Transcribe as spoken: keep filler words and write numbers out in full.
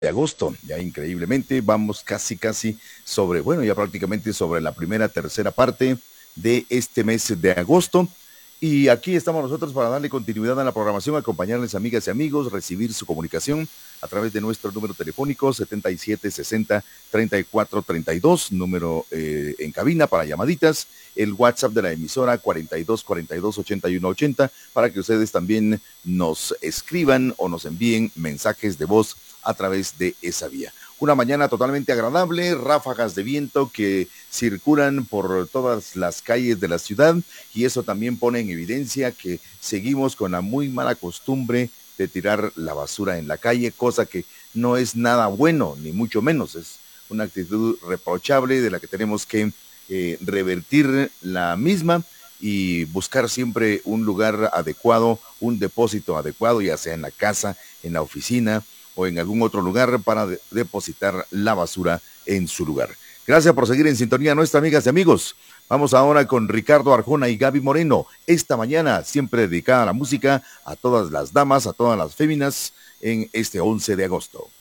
de agosto, ya increíblemente, vamos casi, casi sobre, bueno, ya prácticamente sobre la primera, tercera parte de este mes de agosto. Y aquí estamos nosotros para darle continuidad a la programación, acompañarles amigas y amigos, recibir su comunicación a través de nuestro número telefónico setenta y siete sesenta treinta y cuatro treinta y dos, número eh, en cabina para llamaditas, el WhatsApp de la emisora cuarenta y dos cuarenta y dos ochenta y uno ochenta, para que ustedes también nos escriban o nos envíen mensajes de voz a través de esa vía. Una mañana totalmente agradable, ráfagas de viento que circulan por todas las calles de la ciudad, y eso también pone en evidencia que seguimos con la muy mala costumbre de tirar la basura en la calle, cosa que no es nada bueno, ni mucho menos. Es una actitud reprochable de la que tenemos que eh, revertir la misma y buscar siempre un lugar adecuado, un depósito adecuado, ya sea en la casa, en la oficina o en algún otro lugar para de depositar la basura en su lugar. Gracias por seguir en sintonía nuestra, amigas y amigos. Vamos ahora con Ricardo Arjona y Gaby Moreno. Esta mañana siempre dedicada a la música, a todas las damas, a todas las féminas en este once de agosto.